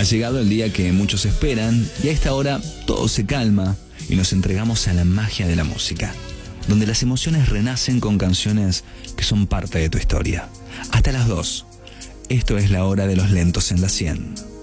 llegado el día que muchos esperan y a esta hora todo se calma y nos entregamos a la magia de la música, donde las emociones renacen con canciones que son parte de tu historia. Hasta las 2. Esto es la hora de los lentos en la 100.